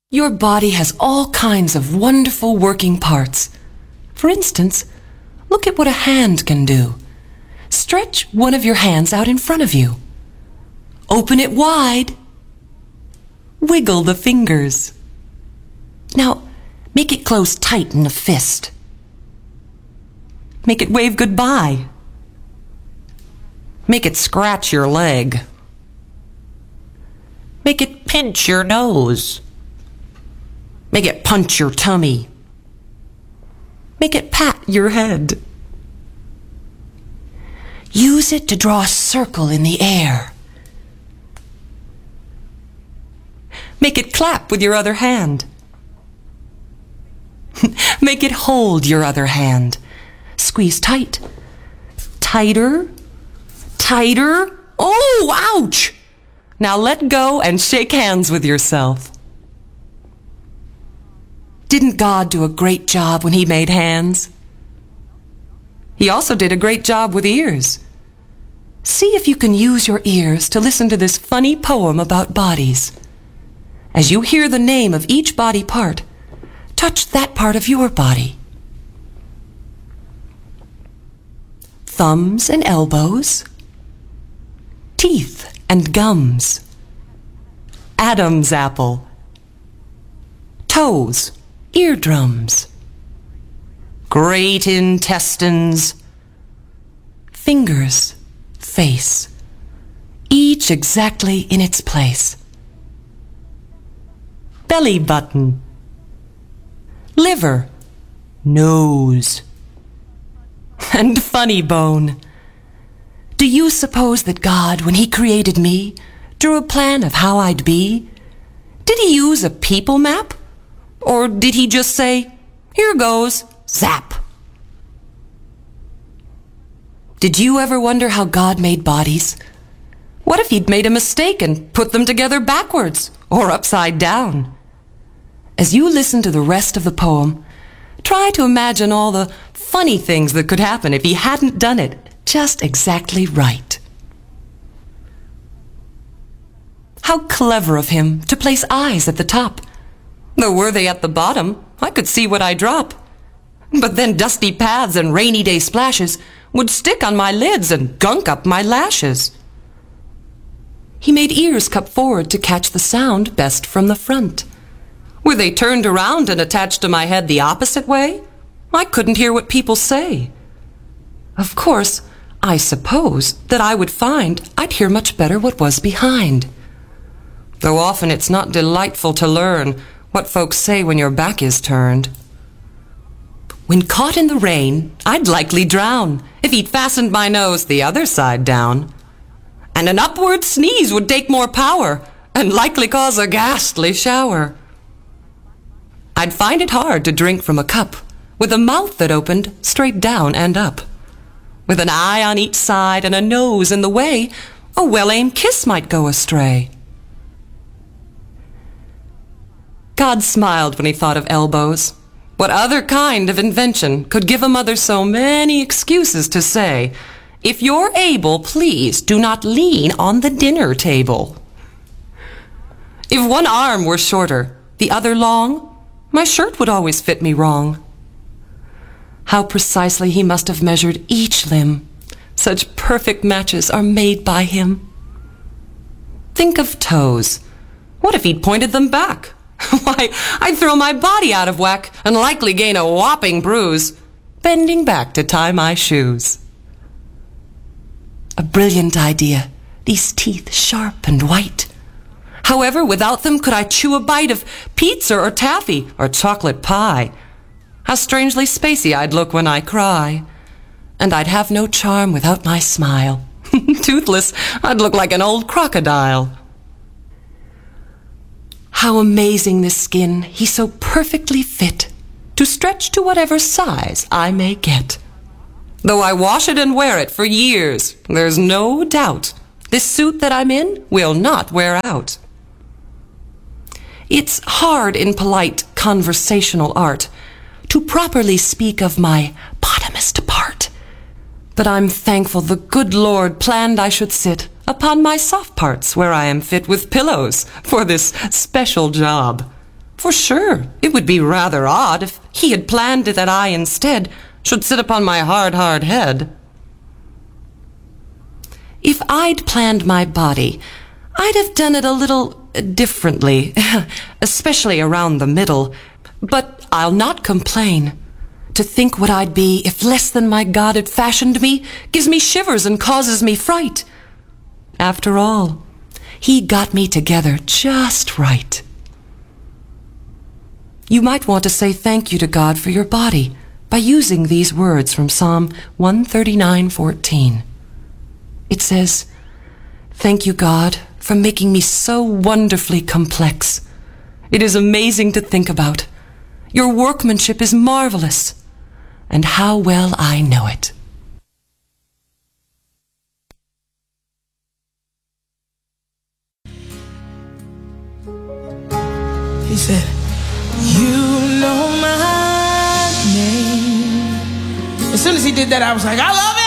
Your body has all kinds of wonderful working parts. For instance, look at what a hand can do. Stretch one of your hands out in front of you. Open it wide. Wiggle the fingers. Now, make it close tight in a fist. Make it wave goodbye. Make it scratch your leg. Make it pinch your nose. Make it punch your tummy. Make it pat your head. Use it to draw a circle in the air. Make it clap with your other hand. Make it hold your other hand. Squeeze tight. Tighter. Tighter. Oh, ouch! Now let go and shake hands with yourself. Didn't God do a great job when He made hands? He also did a great job with ears. See if you can use your ears to listen to this funny poem about bodies. As you hear the name of each body part, touch that part of your body. Thumbs and elbows. Teeth and gums. Adam's apple. Toes, eardrums. Great intestines. Fingers, face. Each exactly in its place. Belly button. Liver, nose. And funny bone. Do you suppose that God, when He created me, drew a plan of how I'd be? Did He use a people map? Or did He just say, "Here goes, zap"? Did you ever wonder how God made bodies? What if He'd made a mistake and put them together backwards or upside down? As you listen to the rest of the poem, try to imagine all the funny things that could happen if He hadn't done it just exactly right. How clever of Him to place eyes at the top. Though were they at the bottom, I could see what I drop. But then dusty paths and rainy day splashes would stick on my lids and gunk up my lashes. He made ears cup forward to catch the sound best from the front. Were they turned around and attached to my head the opposite way, I couldn't hear what people say. Of course, I suppose that I would find I'd hear much better what was behind. Though often it's not delightful to learn what folks say when your back is turned. When caught in the rain, I'd likely drown if he'd fastened my nose the other side down. And an upward sneeze would take more power and likely cause a ghastly shower. I'd find it hard to drink from a cup with a mouth that opened straight down and up. With an eye on each side and a nose in the way, a well-aimed kiss might go astray. God smiled when He thought of elbows. What other kind of invention could give a mother so many excuses to say, "If you're able, please do not lean on the dinner table"? If one arm were shorter, the other long, my shirt would always fit me wrong. How precisely He must have measured each limb. Such perfect matches are made by Him. Think of toes. What if He'd pointed them back? Why, I'd throw my body out of whack and likely gain a whopping bruise, bending back to tie my shoes. A brilliant idea, these teeth sharp and white. However, without them, could I chew a bite of pizza or taffy or chocolate pie? How strangely spacey I'd look when I cry. And I'd have no charm without my smile. Toothless, I'd look like an old crocodile. How amazing this skin, He's so perfectly fit to stretch to whatever size I may get. Though I wash it and wear it for years, there's no doubt this suit that I'm in will not wear out. It's hard in polite conversational art to properly speak of my bottomest part, but I'm thankful the good Lord planned I should sit upon my soft parts where I am fit with pillows for this special job. For sure, it would be rather odd if he had planned that I instead should sit upon my hard, hard head. If I'd planned my body, I'd have done it a little differently, especially around the middle. But I'll not complain. To think what I'd be if less than my God had fashioned me gives me shivers and causes me fright. After all, he got me together just right. You might want to say thank you to God for your body by using these words from Psalm 139:14. It says, "Thank you, God, for making me so wonderfully complex. It is amazing to think about. Your workmanship is marvelous, and how well I know it." He said, "You know my name." As soon as he did that, I was like, I love it.